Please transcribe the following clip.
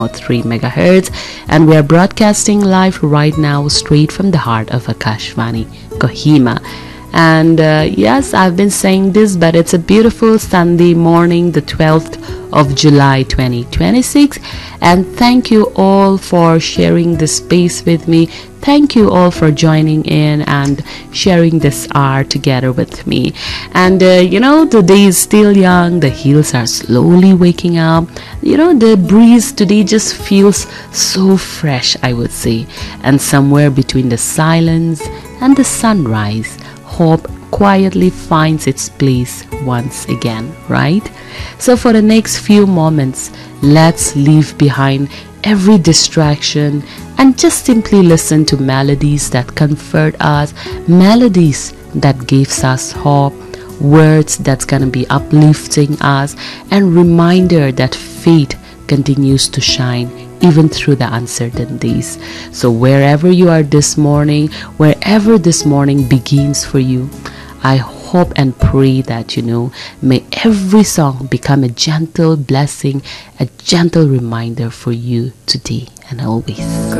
3 megahertz, and we are broadcasting live right now straight from the heart of Akashvani, Kohima. And yes, I've been saying this, but it's a beautiful Sunday morning, the 12th of July 2026. And thank you all for sharing this space with me. Thank you all for joining in and sharing this hour together with me. And the day is still young, the hills are slowly waking up. The breeze today just feels so fresh, I would say. And somewhere between the silence and the sunrise, hope quietly finds its place once again, right? So for the next few moments, let's leave behind every distraction and just simply listen to melodies that comfort us, melodies that gives us hope, words that's gonna be uplifting us, and reminder that faith continues to shine even through the uncertain days. So wherever you are this morning, wherever this morning begins for you, I hope and pray that, may every song become a gentle blessing, a gentle reminder for you today and always.